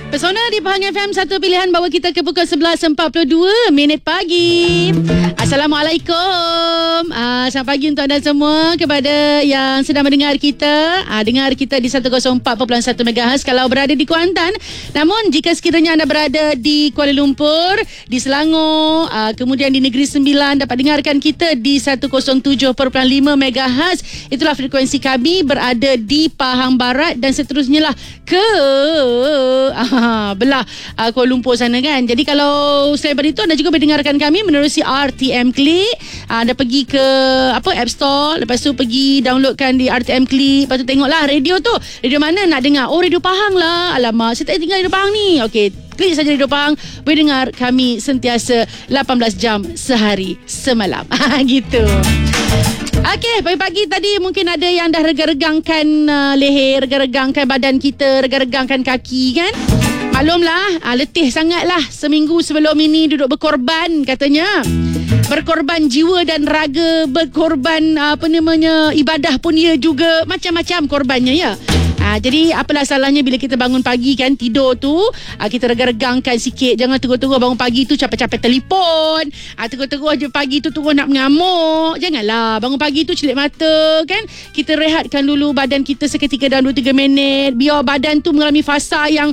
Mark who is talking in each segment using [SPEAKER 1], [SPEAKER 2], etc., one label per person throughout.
[SPEAKER 1] Pesona di Pahang FM, satu pilihan bawa kita ke pukul 11.42 pagi. Assalamualaikum. Selamat pagi untuk anda semua. Kepada yang sedang mendengar kita, dengar kita di 104.1 MHz kalau berada di Kuantan. Namun jika sekiranya anda berada di Kuala Lumpur, di Selangor, kemudian di Negeri Sembilan, dapat dengarkan kita di 107.5 MHz. Itulah frekuensi kami, berada di Pahang Barat dan seterusnya lah ke belah Kuala Lumpur sana kan. Jadi kalau selain daripada itu, anda juga boleh dengarkan kami menerusi RTM Click. Anda pergi ke App Store, lepas tu pergi downloadkan di RTM Click, lepas tu tengoklah radio tu. Radio mana nak dengar? Oh, Radio Pahang lah. Alamak, saya tak tinggal Radio Pahang ni. Okey, klik saja Radio Pahang, boleh dengar kami sentiasa 18 jam sehari semalam. Gitu. Okey, pagi-pagi tadi mungkin ada yang dah rega-regangkan leher, rega-regangkan badan kita, rega-regangkan kaki kan. Maklumlah, letih sangatlah seminggu sebelum ini duduk berkorban katanya. Berkorban jiwa dan raga, berkorban ibadah pun ia juga, macam-macam korbannya ya. Jadi apalah salahnya bila kita bangun pagi kan, tidur tu kita rega-regangkan sikit. Jangan terus-terus bangun pagi tu capek-capek telefon, terus-terus je pagi tu terus nak mengamuk. Janganlah, bangun pagi tu celik mata kan. Kita rehatkan dulu badan kita seketika dalam 2-3 minit, biar badan tu mengalami fasa yang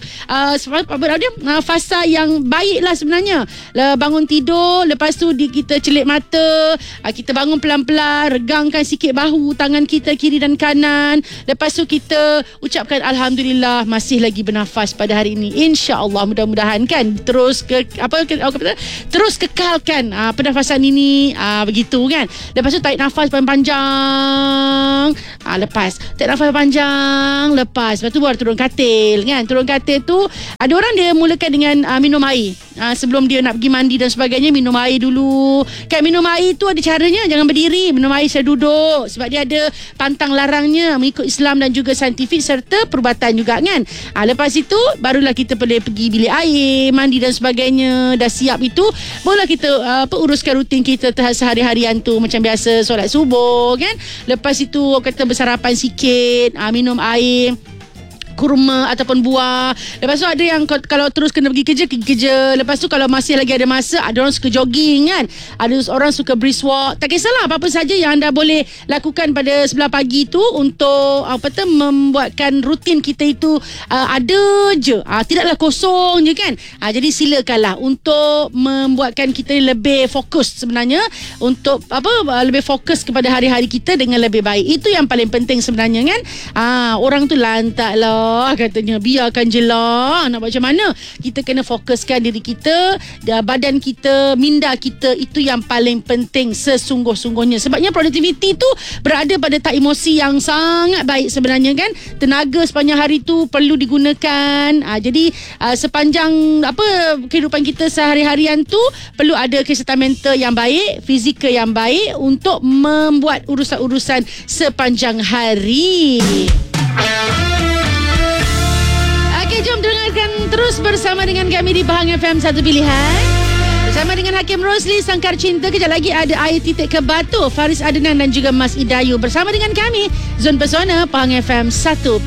[SPEAKER 1] fasa yang baik lah sebenarnya. Bangun tidur, lepas tu kita celik mata, kita bangun pelan-pelan, regangkan sikit bahu tangan kita kiri dan kanan. Lepas tu kita ucapkan Alhamdulillah masih lagi bernafas pada hari ini. InsyaAllah, mudah-mudahan kan terus terus kekalkan pernafasan ini, begitu kan. Lepas tu tarik nafas panjang, lepas tarik nafas panjang, lepas tu baru turun katil kan. Turun katil tu ada orang dia mulakan dengan minum air. Sebelum dia nak pergi mandi dan sebagainya, minum air dulu kan. Minum air tu ada caranya, jangan berdiri, minum air saya duduk, sebab dia ada pantang larangnya mengikut Islam dan juga saintifik serta perubatan juga kan. Lepas itu barulah kita boleh pergi bilik air, mandi dan sebagainya. Dah siap itu, barulah kita uruskan rutin kita sehari-harian tu macam biasa, solat subuh kan. Lepas itu kita bersarapan sikit, minum air, kurma ataupun buah. Lepas tu ada yang kalau terus kena pergi kerja. Lepas tu kalau masih lagi ada masa, ada orang suka jogging kan, ada orang suka brisk walk. Tak kisahlah, apa-apa saja yang anda boleh lakukan pada sebelah pagi tu untuk membuatkan rutin kita itu ada je, tidaklah kosong je kan. Jadi silakanlah untuk membuatkan kita lebih fokus sebenarnya, untuk lebih fokus kepada hari-hari kita dengan lebih baik. Itu yang paling penting sebenarnya kan. Orang tu lantak lah katanya, biarkan je lah, nak buat macam mana. Kita kena fokuskan diri kita, badan kita, minda kita. Itu yang paling penting sesungguh-sungguhnya. Sebabnya produktiviti tu berada pada tak emosi yang sangat baik sebenarnya kan. Tenaga sepanjang hari tu perlu digunakan. Jadi sepanjang kehidupan kita sehari-harian tu perlu ada kesihatan mental yang baik, fizikal yang baik untuk membuat urusan-urusan sepanjang hari. Jom dengarkan terus bersama dengan kami di Pahang FM, satu pilihan. Bersama dengan Hakim Rosli, Sangkar Cinta. Kejap lagi ada Air Titik ke Batu, Faris Adnan dan juga Mas Idayu. Bersama dengan kami, Zon Pesona, Pahang FM 1